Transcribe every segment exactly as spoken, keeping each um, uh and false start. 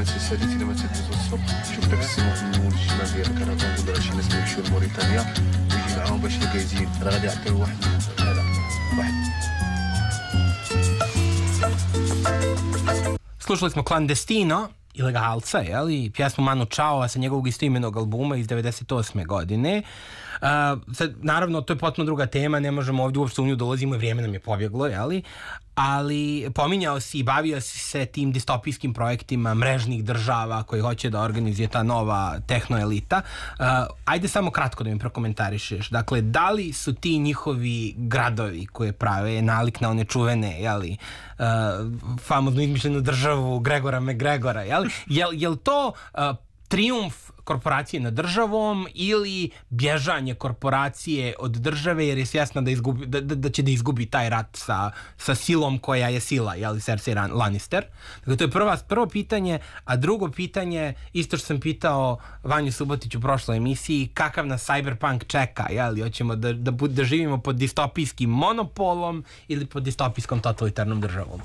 المدرسة السادسة لمدرسة الصبح شوف لك السماء النور الشمال ديال كنعرفو نقولو شي ناس يمشيو لموريتانيا ويجي معاهم باش يجازين راه غادي يعطيو واحد هذا واحد. Slušali smo Clandestino, Ilegalca, jeli, pjesmu Manu Chao sa njegovog istoimenog albuma iz devedeset osme godine. Uh, sad, naravno, to je potpuno druga tema, ne možemo ovdje uopšte u nju dolazimo i vrijeme nam je pobjeglo, jeli? Ali pominjao si i bavio si se tim distopijskim projektima mrežnih država koji hoće da organizuje ta nova tehnoelita. Uh, ajde samo kratko da mi prokomentarišeš. Dakle, da li su ti njihovi gradovi koje prave nalik na one čuvene, jeli, uh, famozno izmišljenu državu Gregora McGregora, jeli? Jel, jel to uh, trijumf korporacije nad državom ili bježanje korporacije od države jer je svjesna da, izgubi, da, da, da će da izgubi taj rat sa, sa silom koja je sila, jeli, Cersei Lannister. Dakle, to je prva, prvo pitanje, a drugo pitanje, isto što sam pitao Vanju Subotić u prošloj emisiji, kakav nas cyberpunk čeka, jeli, hoćemo da, da, da živimo pod distopijskim monopolom ili pod distopijskom totalitarnom državom?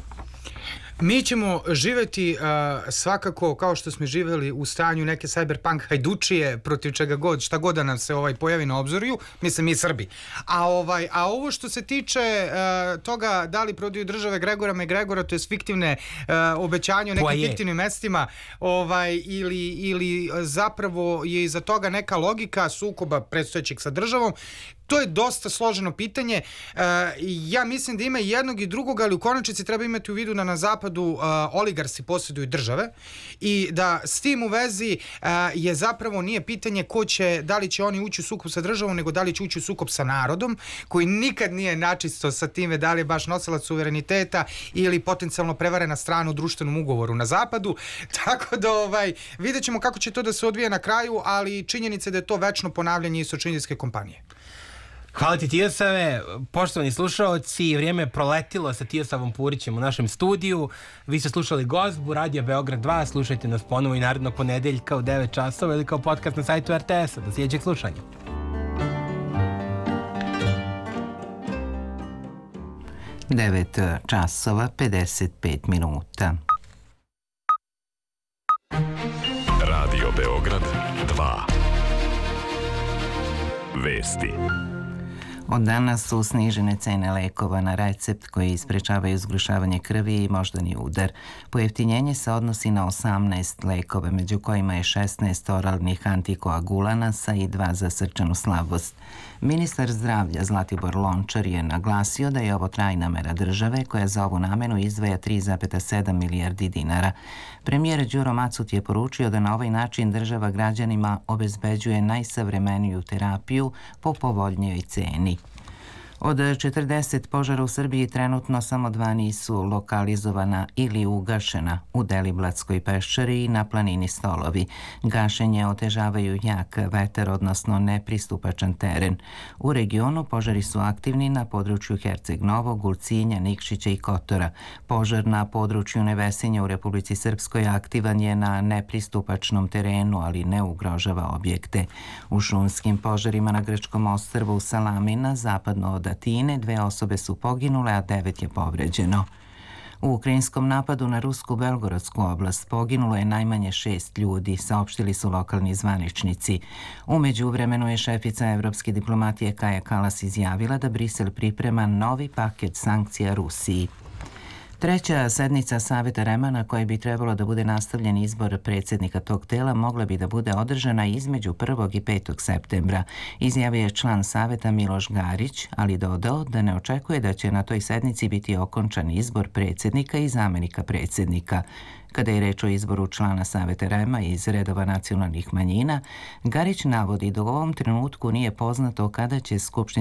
Mi ćemo živjeti uh, svakako kao što smo živjeli u stanju neke cyberpunk hajdučije protiv čega god, šta god da nam se ovaj pojavi na obzorju, mislim mi Srbi. A, ovaj, a ovo što se tiče uh, toga da li prodaju države Gregora McGregora, to je fiktivne uh, obećanje o nekim fiktivnim mestima ovaj, ili, ili zapravo je iza toga neka logika sukoba predstojećeg sa državom. To je dosta složeno pitanje. Uh, ja mislim da ima jednog i drugog, ali u konačnici treba imati u vidu da na zapadu uh, oligarsi posjeduju države i da s tim u vezi uh, je zapravo nije pitanje ko će, da li će oni ući u sukob sa državom, nego da li će ući u sukob sa narodom, koji nikad nije načisto sa time da li je baš nosilac suvereniteta ili potencijalno prevarena strana u društvenom ugovoru na zapadu. Tako da ovaj, vidjet ćemo kako će to da se odvije na kraju, ali činjenica je da je to večno ponavljanje istočindijske kompanije. Hvala ti, Tijosave. Poštovani slušaoci, vrijeme je proletilo sa Tijosavom Purićem u našem studiju. Vi ste slušali Gozbu, Radio Beograd dva. Slušajte nas ponovo i narednog ponedeljka u devet časova ili kao podcast na sajtu er te es-a. Do sljedećeg slušanja. devet časova pedeset pet minuta. Radio Beograd dva. Vesti. Od danas su snižene cene lekova na recept koji sprečavaju zgrušavanje krvi i moždani udar. Pojeftinjenje se odnosi na osamnaest lekova, među kojima je šesnaest oralnih antikoagulanasa i dva za srčanu slabost. Ministar zdravlja Zlatibor Lončar je naglasio da je ovo trajna mera države koja za ovu namenu izdvaja tri zarez sedam milijardi dinara. Premijer Đuro Macut je poručio da na ovaj način država građanima obezbeđuje najsavremeniju terapiju po povoljnijoj ceni. Od četrdeset požara u Srbiji trenutno samo dva nisu lokalizovana ili ugašena u Deliblatskoj peščari i na planini Stolovi. Gašenje otežavaju jak vetar, odnosno nepristupačan teren. U regionu požari su aktivni na području Herceg Novog, Ulcinja, Nikšića i Kotora. Požar na području Nevesinja u Republici Srpskoj aktivan je na nepristupačnom terenu, ali ne ugrožava objekte. U šumskim požarima na grčkom ostrvu Salamina, zapadno od Atine, dve osobe su poginule, a devet je povređeno. U ukrajinskom napadu na rusku Belgorodsku oblast poginulo je najmanje šest ljudi, saopštili su lokalni zvaničnici. U međuvremenu je šefica evropske diplomatije Kaja Kalas izjavila da Brisel priprema novi paket sankcija Rusiji. Treća sednica Saveta REM-a na kojoj bi trebalo da bude nastavljen izbor predsjednika tog tela mogla bi da bude održana između prvog i petog septembra, izjavio je član Saveta Miloš Garić, ali dodao da ne očekuje da će na toj sednici biti okončan izbor predsjednika i zamenika predsjednika. Kada je reč o izboru člana Saveta REM-a iz redova nacionalnih manjina, Garić navodi da u ovom trenutku nije poznato kada će Skupština